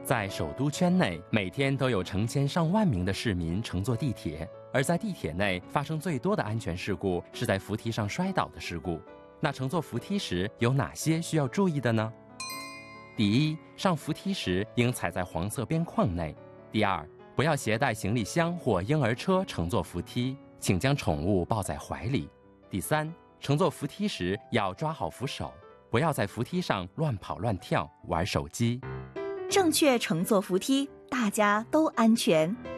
在首都圈内，每天都有成千上万名的市民乘坐地铁，而在地铁内发生最多的安全事故是在扶梯上摔倒的事故。那乘坐扶梯时有哪些需要注意的呢？第一，上扶梯时应踩在黄色边框内。第二，不要携带行李箱或婴儿车乘坐扶梯，请将宠物抱在怀里。第三，乘坐扶梯时要抓好扶手，不要在扶梯上乱跑乱跳，玩手机。 正确乘坐扶梯，大家都安全。